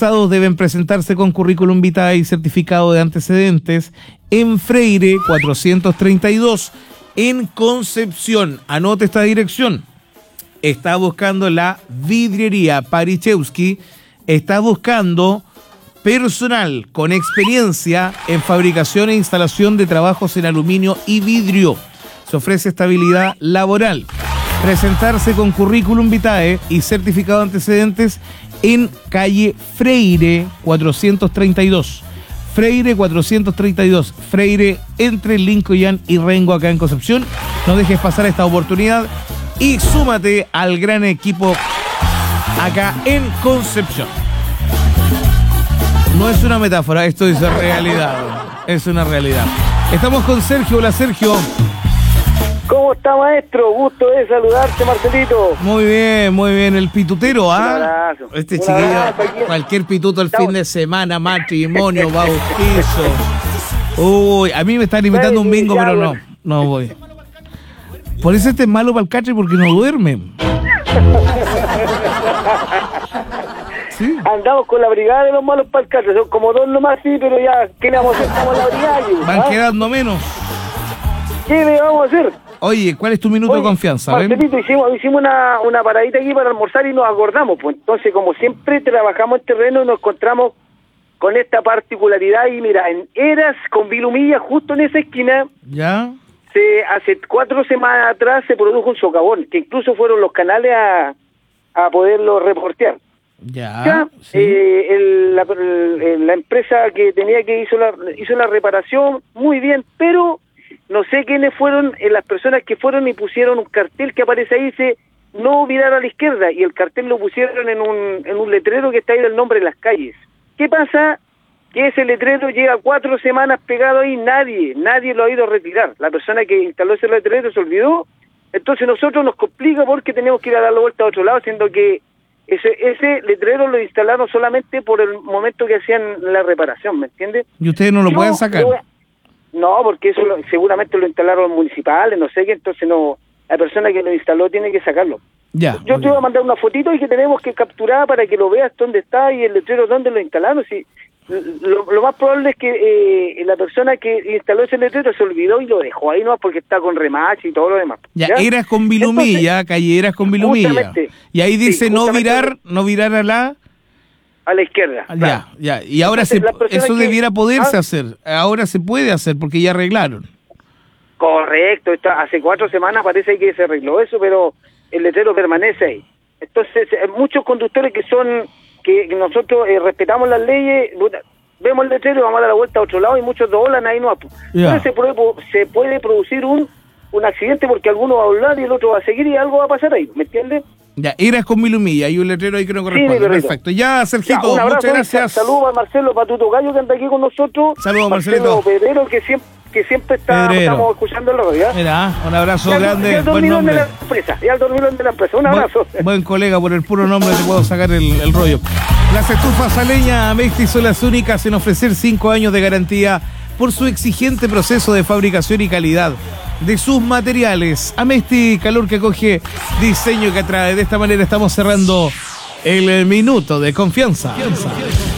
interesados deben presentarse con currículum vitae y certificado de antecedentes en Freire 432 en Concepción. Anote esta dirección. Está buscando la vidriería Parichewski. Está buscando personal con experiencia en fabricación e instalación de trabajos en aluminio y vidrio. Se ofrece estabilidad laboral. Presentarse con currículum vitae y certificado de antecedentes en calle Freire 432. Freire 432. Freire entre Lincoln y Rengo, acá en Concepción. No dejes pasar esta oportunidad y súmate al gran equipo acá en Concepción. No es una metáfora, esto es realidad. Es una realidad. Estamos con Sergio. Hola, Sergio. ¿Cómo está, maestro? Gusto de saludarte, Marcelito. Muy bien. El pitutero, ¿ah? Un abrazo. Este chiquillo, cualquier pituto el fin de semana, matrimonio, bautizo. Uy, a mí me están invitando a un bingo, pero no voy. Por eso este es malo para el catre, porque no duerme. Sí. Andamos con la brigada de los malos para el catre. Son como dos nomás, sí, pero ya, ¿qué le vamos a hacer? Estamos en la brigada. Van quedando menos. ¿Qué le vamos a hacer? Oye, ¿cuál es tu minuto de confianza? Marcelito, hicimos una paradita aquí para almorzar y nos acordamos. Pues entonces, como siempre trabajamos en terreno, nos encontramos con esta particularidad. Y mira, en Eras con Vilumilla, justo en esa esquina, ¿ya? Hace 4 semanas atrás se produjo un socavón, que incluso fueron los canales a poderlo reportear. Ya, sí. La empresa que tenía que hizo la reparación muy bien, pero no sé quiénes fueron las personas que fueron y pusieron un cartel que aparece ahí, dice no virar a la izquierda, y el cartel lo pusieron en un letrero que está ahí del nombre de las calles. ¿Qué pasa? Que ese letrero lleva 4 semanas pegado ahí, nadie lo ha ido a retirar. La persona que instaló ese letrero se olvidó, entonces nosotros nos complica porque tenemos que ir a dar la vuelta a otro lado, siendo que ese letrero lo instalaron solamente por el momento que hacían la reparación, ¿me entiendes? ¿Y ustedes no lo pueden sacar? No, porque eso seguramente lo instalaron los municipales, no sé qué, entonces no, la persona que lo instaló tiene que sacarlo. Ya. Yo te voy a mandar una fotito y que tenemos que capturar para que lo veas dónde está y el letrero dónde lo instalaron. Si lo más probable es que la persona que instaló ese letrero se olvidó y lo dejó ahí nomás porque está con remache y todo lo demás. Ya, Eras con Vilumilla, calle Eras con Vilumilla. Y ahí dice no virar a la izquierda. Claro. Ya. Y ahora eso debiera poderse hacer. Ahora se puede hacer porque ya arreglaron. Correcto. Hace 4 semanas parece que se arregló eso, pero el letrero permanece ahí. Entonces, muchos conductores que nosotros respetamos las leyes, vemos el letrero y vamos a dar la vuelta a otro lado y muchos doblan ahí no. Entonces se puede producir un accidente porque alguno va a hablar y el otro va a seguir y algo va a pasar ahí, ¿me entiendes? Ya, Eras con Vilumilla, hay un letrero ahí que no corresponde. Sí, perfecto. Ya, Sergito, un abrazo, muchas gracias. Saludos a Marcelo Patuto Gallo que anda aquí con nosotros. Saludos, Marcelito. Pedrero que siempre estamos escuchando en la radio. Mira, un abrazo grande. Buen nombre. Ya el dormilón de la empresa. Un abrazo. Buen colega, por el puro nombre te puedo sacar el rollo. Las estufas a leña Amesti son las únicas en ofrecer 5 años de garantía por su exigente proceso de fabricación y calidad de sus materiales. Amesti, calor que acoge, diseño que atrae. De esta manera estamos cerrando el minuto de confianza.